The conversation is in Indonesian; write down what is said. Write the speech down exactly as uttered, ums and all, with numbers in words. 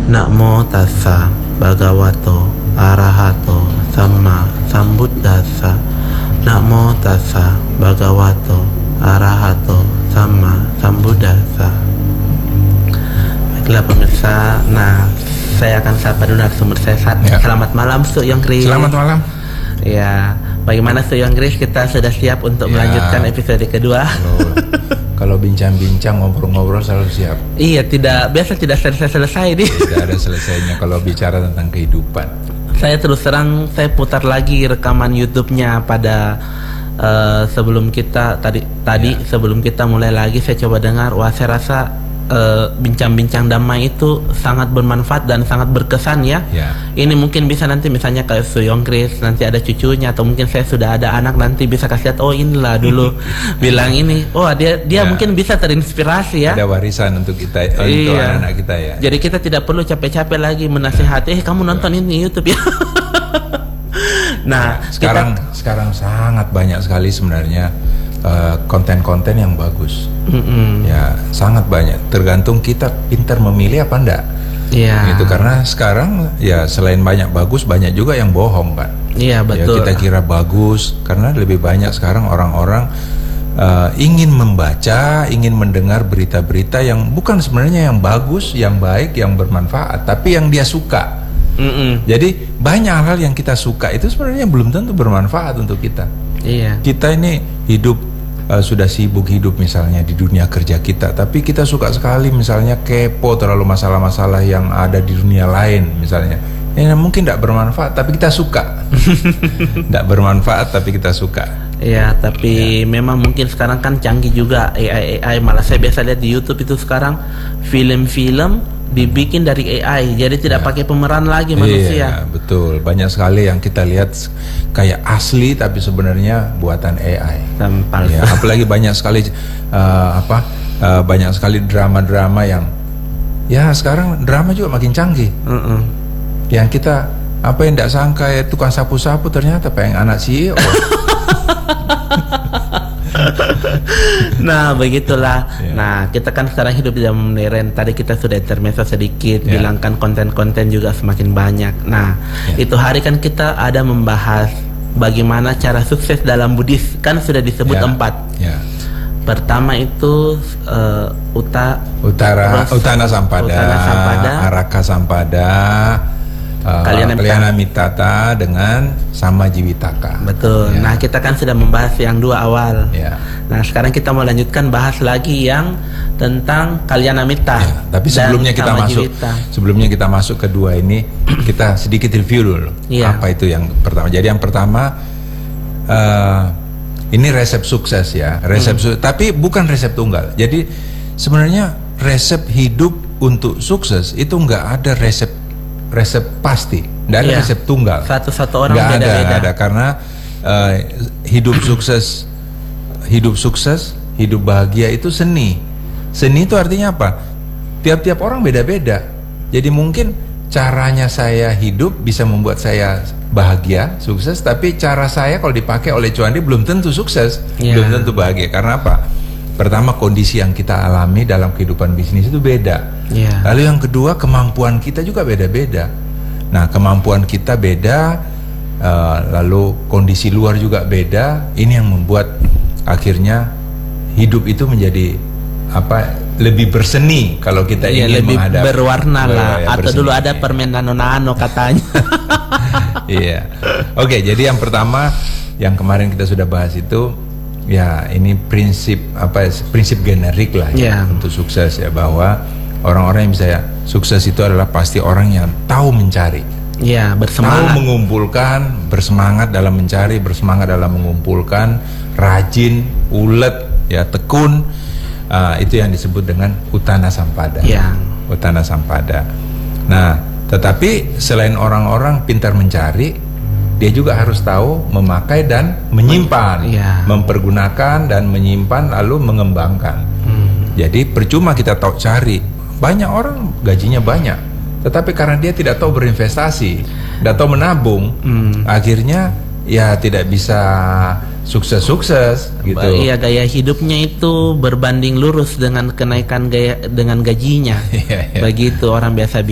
Namo tassa bhagavato arahato sama sambuddhassa. Namo tassa bhagavato arahato sama sambuddhassa. Baiklah pemirsa, nah saya akan sapa dulu narasumber saya saat ya. Selamat malam Su Yongkris. Selamat malam. Ya, bagaimana Su Yongkris? Kita sudah siap untuk ya. melanjutkan episode kedua. Kalau bincang-bincang, ngobrol-ngobrol selalu siap. Iya, tidak biasa tidak selesai-selesai nih. Tidak ada selesainya kalau bicara tentang kehidupan. Saya terus terang, saya putar lagi rekaman YouTube-nya pada uh, sebelum kita tadi tadi ya. sebelum kita mulai lagi, saya coba dengar. Wah, saya rasa bincang-bincang uh, damai itu sangat bermanfaat dan sangat berkesan ya. ya. Ini mungkin bisa nanti misalnya kayak Su Yongkris nanti ada cucunya, atau mungkin saya sudah ada anak nanti bisa kasih lihat, oh inilah dulu bilang ini, oh dia dia ya. mungkin bisa terinspirasi ya. Ada warisan untuk kita, untuk iya. anak-anak kita ya. Jadi kita tidak perlu capek-capek lagi menasihati, eh kamu nonton ini YouTube ya. Nah, ya, sekarang kita, sekarang sangat banyak sekali sebenarnya konten-konten uh, yang bagus. Mm-hmm. Ya, sangat banyak. Tergantung kita pintar memilih apa enggak. Iya. Gitu, karena sekarang ya selain banyak bagus, banyak juga yang bohong kan. Iya, betul. Ya, kita kira bagus karena lebih banyak sekarang orang-orang uh, ingin membaca, ingin mendengar berita-berita yang bukan sebenarnya yang bagus, yang baik, yang bermanfaat, tapi yang dia suka. Mm-mm. Jadi banyak hal yang kita suka itu sebenarnya belum tentu bermanfaat untuk kita. Iya. Kita ini hidup Uh, sudah sibuk hidup misalnya di dunia kerja kita, tapi kita suka sekali misalnya kepo terlalu masalah-masalah yang ada di dunia lain misalnya. Ya, mungkin tidak bermanfaat tapi kita suka. Tidak bermanfaat tapi kita suka. Ya, tapi ya. memang mungkin sekarang kan canggih juga A I A I. Malah saya biasa lihat di YouTube itu sekarang film-film dibikin dari A I, jadi tidak ya. pakai pemeran lagi manusia. Iya, betul. Banyak sekali yang kita lihat kayak asli tapi sebenarnya buatan A I. Sampal. Ya, apalagi banyak sekali uh, apa uh, banyak sekali drama-drama yang ya sekarang drama juga makin canggih. Uh-uh. Yang kita apa yang tidak sangka ya tukang sapu-sapu ternyata pengen anak C E O. Nah begitulah yeah. Nah kita kan sekarang hidup di zaman modern. Tadi kita sudah intermezzo sedikit yeah. bilangkan konten-konten juga semakin banyak. Nah yeah. itu hari kan kita ada membahas bagaimana cara sukses dalam Buddhis. Kan sudah disebut yeah. empat yeah. Pertama itu uh, uta, Utara Ros, Utana Sampada, Utana Sampada, Araka Sampada, Uh, Kalyana Mitata dengan Sama Jiwitaka. Betul. Ya. Nah kita kan sudah membahas yang dua awal. Ya. Nah sekarang kita mau lanjutkan bahas lagi yang tentang Kalyana Mitta. Ya. Tapi sebelumnya kita masuk, Jiwita. sebelumnya kita masuk kedua ini kita sedikit review dulu. Ya. Apa itu yang pertama? Jadi yang pertama uh, ini resep sukses ya. Resep hmm. su tapi bukan resep tunggal. Jadi sebenarnya resep hidup untuk sukses itu nggak ada resep resep pasti, tidak ada iya. resep tunggal. Satu-satu orang beda-beda. Nggak ada, ada karena uh, hidup sukses, hidup sukses, hidup bahagia itu seni. Seni itu artinya apa? Tiap-tiap orang beda-beda. Jadi mungkin caranya saya hidup bisa membuat saya bahagia, sukses, tapi cara saya kalau dipakai oleh Cuandi belum tentu sukses, yeah. belum tentu bahagia. Karena apa? Pertama, kondisi yang kita alami dalam kehidupan bisnis itu beda. Yeah. Lalu yang kedua, kemampuan kita juga beda-beda. Nah, kemampuan kita beda, uh, lalu kondisi luar juga beda. Ini yang membuat akhirnya hidup itu menjadi apa? Lebih berseni kalau kita yeah, ingin lebih menghadapi. Berwarna lah. Ya, atau berseni. Dulu ada permen nano-nano katanya. Iya. Oke, jadi yang pertama yang kemarin kita sudah bahas itu. Ya, ini prinsip apa prinsip generik lah ya, yeah. untuk sukses ya, bahwa orang-orang yang bisa ya, sukses itu adalah pasti orang yang tahu mencari. Ya, bersemangat. Tahu mengumpulkan, bersemangat dalam mencari, bersemangat dalam mengumpulkan, rajin, ulet, ya, tekun. Uh, itu yang disebut dengan Utana Sampada. Ya. Utana Sampada. Nah, tetapi selain orang-orang pintar mencari, dia juga harus tahu memakai dan menyimpan, ya. mempergunakan dan menyimpan lalu mengembangkan. Hmm. Jadi percuma kita tahu cari, banyak orang gajinya banyak, tetapi karena dia tidak tahu berinvestasi, tidak tahu menabung, hmm. akhirnya ya tidak bisa sukses-sukses gitu. Iya, gaya hidupnya itu berbanding lurus dengan kenaikan gaya dengan gajinya. Begitu orang biasa